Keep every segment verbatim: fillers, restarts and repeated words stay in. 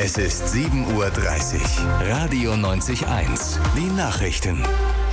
Es ist sieben Uhr dreißig. Radio neunzig eins. Die Nachrichten.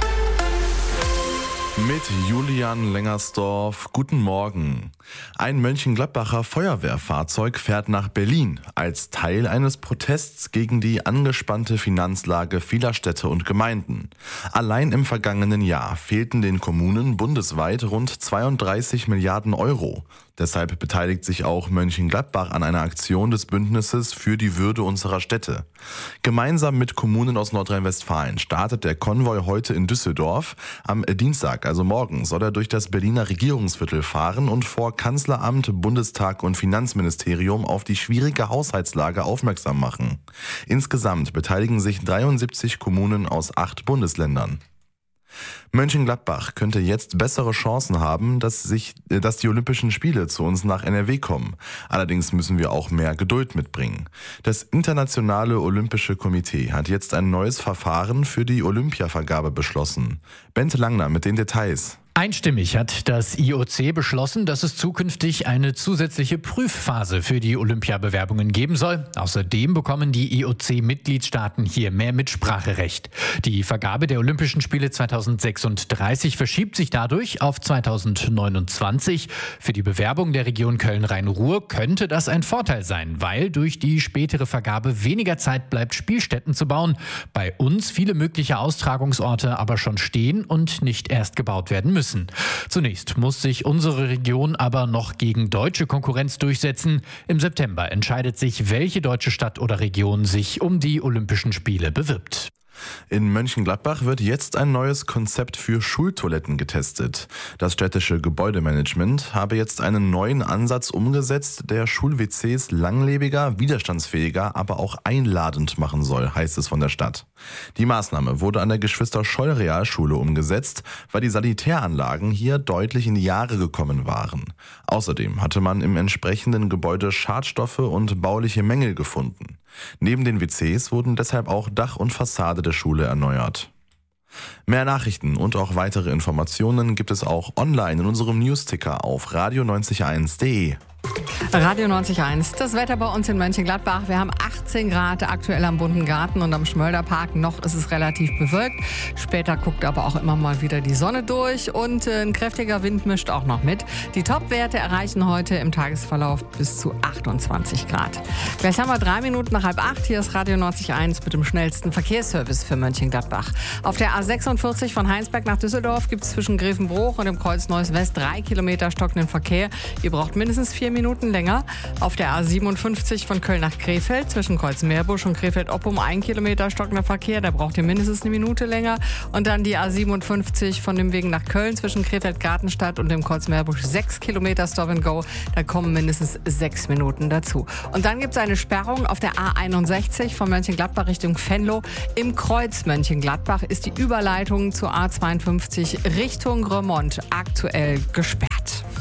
Mit Julian Lengersdorf. Guten Morgen. Ein Mönchengladbacher Feuerwehrfahrzeug fährt nach Berlin als Teil eines Protests gegen die angespannte Finanzlage vieler Städte und Gemeinden. Allein im vergangenen Jahr fehlten den Kommunen bundesweit rund zweiunddreißig Milliarden Euro. Deshalb beteiligt sich auch Mönchengladbach an einer Aktion des Bündnisses für die Würde unserer Städte. Gemeinsam mit Kommunen aus Nordrhein-Westfalen startet der Konvoi heute in Düsseldorf. Am Dienstag, also morgen, soll er durch das Berliner Regierungsviertel fahren und vor Kanzleramt, Bundestag und Finanzministerium auf die schwierige Haushaltslage aufmerksam machen. Insgesamt beteiligen sich dreiundsiebzig Kommunen aus acht Bundesländern. Mönchengladbach könnte jetzt bessere Chancen haben, dass sich, dass die Olympischen Spiele zu uns nach N R W kommen. Allerdings müssen wir auch mehr Geduld mitbringen. Das Internationale Olympische Komitee hat jetzt ein neues Verfahren für die Olympiavergabe beschlossen. Bente Langner mit den Details. Einstimmig hat das I O C beschlossen, dass es zukünftig eine zusätzliche Prüfphase für die Olympiabewerbungen geben soll. Außerdem bekommen die I O C-Mitgliedstaaten hier mehr Mitspracherecht. Die Vergabe der Olympischen Spiele zweitausendsechsunddreißig verschiebt sich dadurch auf zweitausendneunundzwanzig. Für die Bewerbung der Region Köln-Rhein-Ruhr könnte das ein Vorteil sein, weil durch die spätere Vergabe weniger Zeit bleibt, Spielstätten zu bauen. Bei uns viele mögliche Austragungsorte aber schon stehen und nicht erst gebaut werden müssen. Zunächst muss sich unsere Region aber noch gegen deutsche Konkurrenz durchsetzen. Im September entscheidet sich, welche deutsche Stadt oder Region sich um die Olympischen Spiele bewirbt. In Mönchengladbach wird jetzt ein neues Konzept für Schultoiletten getestet. Das städtische Gebäudemanagement habe jetzt einen neuen Ansatz umgesetzt, der Schul-W Cs langlebiger, widerstandsfähiger, aber auch einladend machen soll, heißt es von der Stadt. Die Maßnahme wurde an der Geschwister-Scholl-Realschule umgesetzt, weil die Sanitäranlagen hier deutlich in die Jahre gekommen waren. Außerdem hatte man im entsprechenden Gebäude Schadstoffe und bauliche Mängel gefunden. Neben den W Cs wurden deshalb auch Dach und Fassade der Schule erneuert. Mehr Nachrichten und auch weitere Informationen gibt es auch online in unserem Newsticker auf radio neunzig eins punkt de. Radio neunzig eins, das Wetter bei uns in Mönchengladbach. Wir haben achtzehn Grad aktuell am Bunten Garten und am Schmölderpark. Noch ist es relativ bewölkt. Später guckt aber auch immer mal wieder die Sonne durch und ein kräftiger Wind mischt auch noch mit. Die Topwerte erreichen heute im Tagesverlauf bis zu achtundzwanzig Grad. Gleich haben wir drei Minuten nach halb acht. Hier ist Radio neunzig eins mit dem schnellsten Verkehrsservice für Mönchengladbach. Auf der A sechsundvierzig von Heinsberg nach Düsseldorf gibt es zwischen Grevenbruch und dem Kreuz Neuss West drei Kilometer stockenden Verkehr. Ihr braucht mindestens vier Minuten länger. Auf der A siebenundfünfzig von Köln nach Krefeld zwischen Kreuz Meerbusch und Krefeld-Oppum ein Kilometer stockender Verkehr. Da braucht ihr mindestens eine Minute länger. Und dann die A siebenundfünfzig von dem Weg nach Köln zwischen Krefeld-Gartenstadt und dem Kreuz Meerbusch sechs Kilometer Stop and Go. Da kommen mindestens sechs Minuten dazu. Und dann gibt es eine Sperrung auf der A einundsechzig von Mönchengladbach Richtung Venlo. Im Kreuz Mönchengladbach ist die Überleitung zur A zweiundfünfzig Richtung Remont aktuell gesperrt.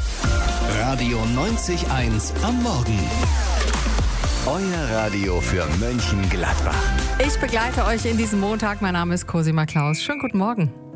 Radio neunzig eins am Morgen. Euer Radio für Mönchengladbach. Ich begleite euch in diesem Montag. Mein Name ist Cosima Klaus. Schönen guten Morgen.